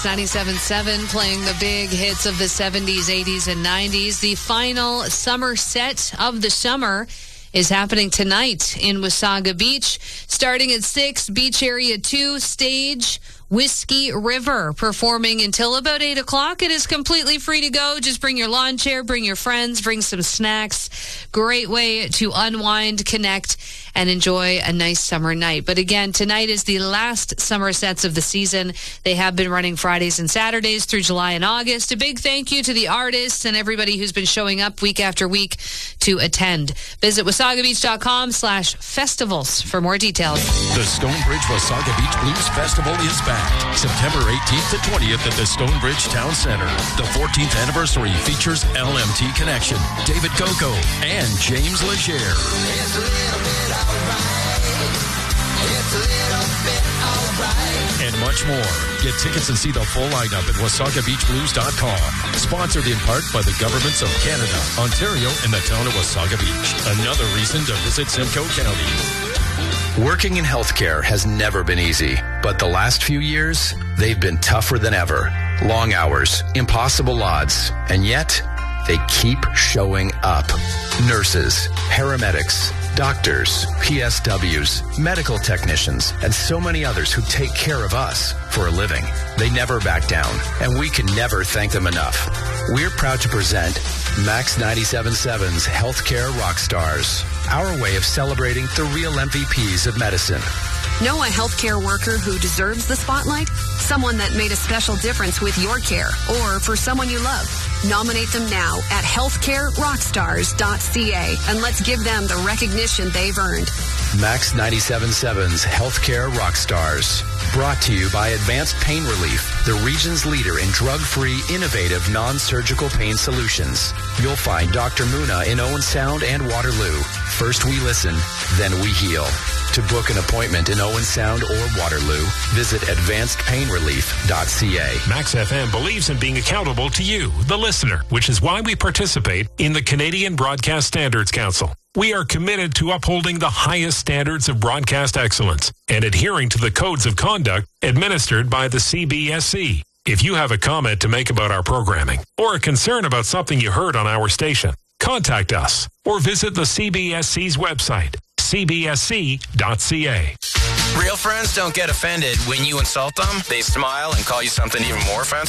97.7 playing the big hits of the 70s, 80s, and 90s. The final summer set of the summer is happening tonight in Wasaga Beach. Starting at 6, Beach Area 2, stage Whiskey River, performing until about 8 o'clock. It is completely free to go. Just bring your lawn chair, bring your friends, bring some snacks. Great way to unwind, connect, and enjoy a nice summer night. But again, tonight is the last summer sets of the season. They have been running Fridays and Saturdays through July and August. A big thank you to the artists and everybody who's been showing up week after week to attend. Visit wasagabeach.com/festivals for more details. The Stonebridge Wasaga Beach Blues Festival is back. September 18th to 20th at the Stonebridge Town Center. The 14th anniversary features LMT Connection, David Coco, and James Legere. It's a little bit alright. It's a little bit alright. And much more. Get tickets and see the full lineup at WasagaBeachBlues.com. Sponsored in part by the governments of Canada, Ontario, and the town of Wasaga Beach. Another reason to visit Simcoe County. Working in healthcare has never been easy, but the last few years, they've been tougher than ever. Long hours, impossible odds, and yet they keep showing up. Nurses, paramedics, doctors, PSWs, medical technicians, and so many others who take care of us for a living. They never back down, and we can never thank them enough. We're proud to present Max 97.7's Healthcare Rockstars, our way of celebrating the real MVPs of medicine. Know a healthcare worker who deserves the spotlight? Someone that made a special difference with your care or for someone you love. Nominate them now at healthcarerockstars.ca and let's give them the recognition they've earned. Max 97.7's Healthcare Rockstars. Brought to you by Advanced Pain Relief, the region's leader in drug-free, innovative, non-surgical pain solutions. You'll find Dr. Muna in Owen Sound and Waterloo. First we listen, then we heal. To book an appointment in Owen Sound or Waterloo, visit advancedpainrelief.ca. Max FM believes in being accountable to you, the listener, which is why we participate in the Canadian Broadcast Standards Council. We are committed to upholding the highest standards of broadcast excellence and adhering to the codes of conduct administered by the CBSC. If you have a comment to make about our programming or a concern about something you heard on our station, contact us or visit the CBSC's website, cbsc.ca. Real friends don't get offended when you insult them. They smile and call you something even more offensive.